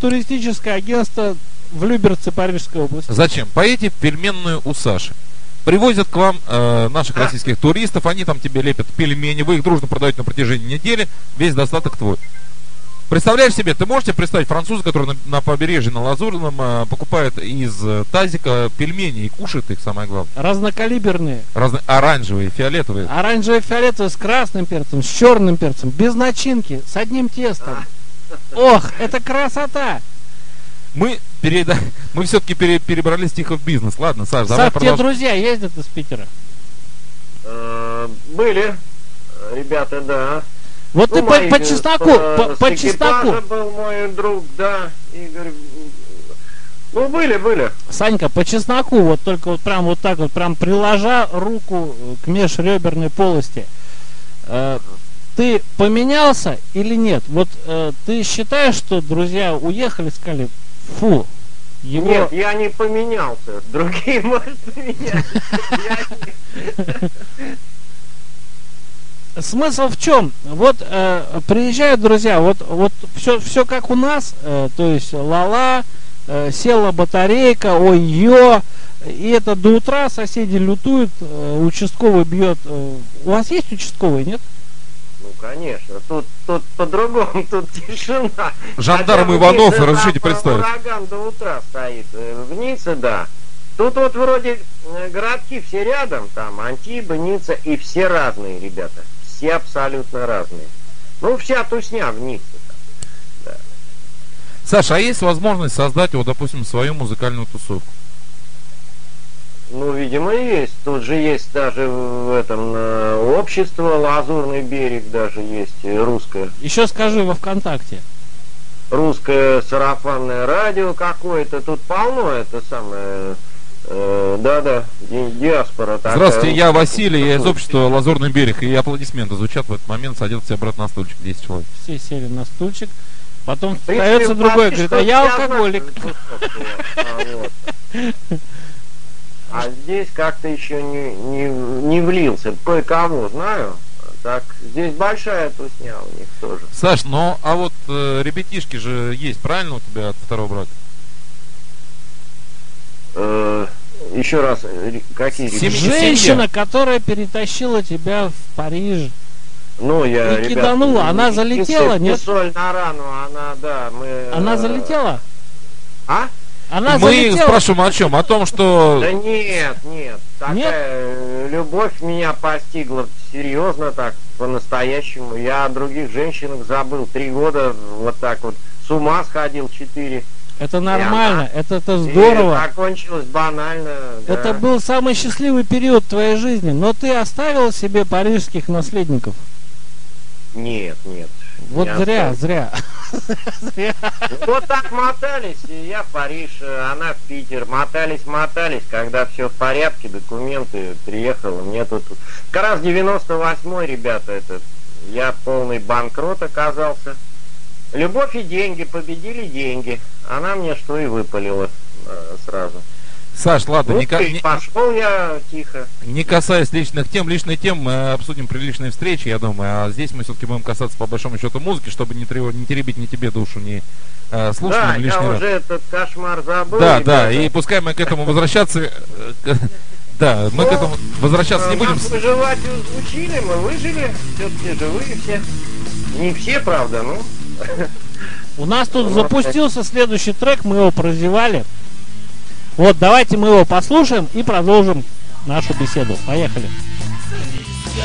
туристическое агентство в Люберце Парижской области. Зачем? Поедете в пельменную у Саши. Привозят к вам наших российских туристов, они там тебе лепят пельмени, вы их дружно продаете на протяжении недели, весь достаток твой. Представляешь себе, ты можете представить француза, который на побережье, на Лазурном покупает из тазика пельмени и кушает их, самое главное. Разнокалиберные. Оранжевые, фиолетовые. Оранжевые, фиолетовые, с красным перцем, с черным перцем, без начинки, с одним тестом. Ох, это красота! Мы все-таки перебрались тихо в бизнес. Ладно, Саш, давай Саш, продолжим. тебе друзья ездят из Питера? Были, ребята, да. Вот ты по чесноку, по чесноку. Был мой друг, да, Игорь. Ну, были. Санька, по чесноку, вот только вот прям вот так вот, прям приложа руку к межреберной полости. Ты поменялся или нет? Вот ты считаешь, что друзья уехали, сказали, фу, его... Нет, я не поменялся. Другие, может, поменялись. Смысл в чем? Вот приезжают друзья, вот все как у нас, то есть ла-ла, села батарейка, ой-ё, и это до утра соседи лютуют, участковый бьет. У вас есть участковый, нет? Ну, конечно, тут по-другому, тут тишина. Жандарм Иванов, разрешите представить. Ураган до утра стоит, в Ницце, да. Тут вот вроде городки все рядом, там Антибы, Ницца, и все разные, ребята. Все абсолютно разные. Ну, вся тусня в Ницце. Да. Саша, а есть возможность создать, вот, допустим, свою музыкальную тусовку? Ну, видимо, есть. Тут же есть даже в этом общество, Лазурный берег даже есть, русское. Еще скажи во ВКонтакте. Русское сарафанное радио какое-то. Тут полно это самое... Да, диаспора такая. Здравствуйте, я Василий, я из общества Лазурный берег, и аплодисменты звучат в этот момент, садятся обратно на стульчик, 10 человек. Все сели на стульчик, потом остается другой, говорит, а я алкоголик. А здесь как-то еще не влился, кое-кого знаю. Так, здесь большая тусня у них тоже. Саш, ну а вот ребятишки же есть, правильно, у тебя от второго брата? Еще раз, какие Женщина, которая перетащила тебя в Париж. Ну, я, и киданула, она залетела, нет? Соль на рану, она, да, мы... Она залетела? А? Она мы залетела. Спрашиваем о чем? О том, что... Да нет. Такая любовь меня постигла серьезно так, по-настоящему. Я о других женщинах забыл 3 года, вот так вот. С ума сходил 4. Это нормально, это здорово. И закончилось банально. Да. Это был самый счастливый период твоей жизни. Но ты оставил себе парижских наследников? Нет. Вот зря. Вот так мотались, и я в Париж, она в Питер. Мотались, когда все в порядке, документы, приехала. Мне тут... Как раз 98-й, ребята, я полный банкрот оказался. Любовь и деньги, победили деньги. Она мне что и выпалила сразу. Саш, ладно, пошел я тихо. Не касаясь личных тем мы обсудим при личной встрече, я думаю. А здесь мы все-таки будем касаться по большому счету музыки, чтобы не теребить ни тебе душу, ни слушателям лишний раз. Да, я уже этот кошмар забыл. Да, и пускай мы к этому возвращаться... Да, мы к этому возвращаться не будем. Выживать учили, мы выжили, все-таки живые все. Не все, правда, ну... У нас тут запустился следующий трек, мы его прозевали. Вот, давайте мы его послушаем и продолжим нашу беседу. Поехали.